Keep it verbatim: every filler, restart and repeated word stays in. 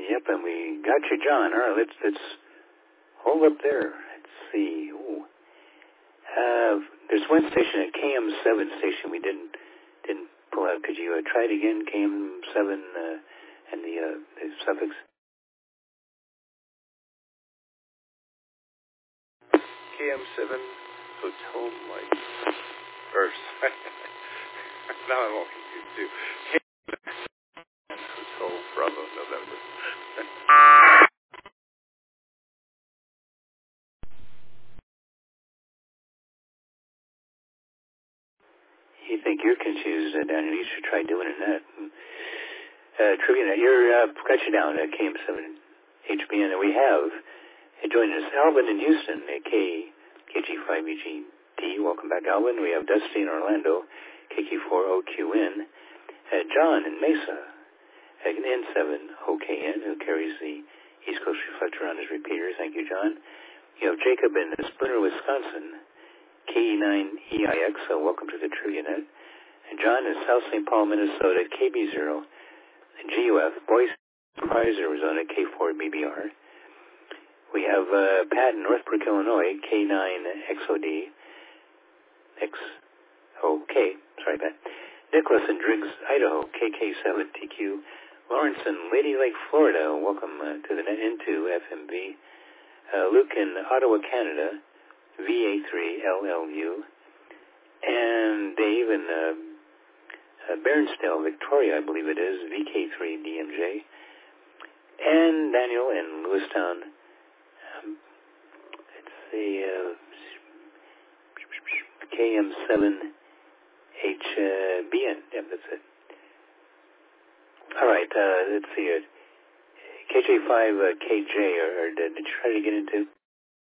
Yep, and we got you, John. All right, let's let's hold up there. Let's see. Ooh. Uh, there's one station at K M seven station we didn't didn't pull out. Could you uh, try it again? K M seven uh, and the, uh, the suffix. K M seven Hotel Mike. Or now I'm all confused too. K M Hotel Bravo November. You think you're confused, uh, Daniel? You should try doing it that. Uh, Trivia, you're uh, got you down at K M seven H B N, and we have uh, joined us Alvin in Houston at K G five E G D. Welcome back, Alvin. We have Dusty in Orlando, K Q four O Q N. Uh, John in Mesa, at N seven O K N, who carries the East Coast reflector on his repeater. Thank you, John. You have Jacob in Spooner, Wisconsin, K E nine E I X, so welcome to the TriviaNet. And John in South Saint Paul, Minnesota, K B zero, G U F, Boise, Surprise, Arizona, K four B B R. We have uh, Pat in Northbrook, Illinois, K nine X O D, X O K, sorry, Pat. Nicholas in Driggs, Idaho, K K seven T Q. Lawrence in Lady Lake, Florida, welcome uh, to the net into F M V. Uh, Luke in Ottawa, Canada, V A three L L U. And Dave in uh, uh, Bairnsdale, Victoria, I believe it is, V K three D M J. And Daniel in Lewistown, um, let's see, uh, K M seven H B N. Yep, that's it. All right, uh, let's see it. K J five uh, K J, or, or did you try to get into?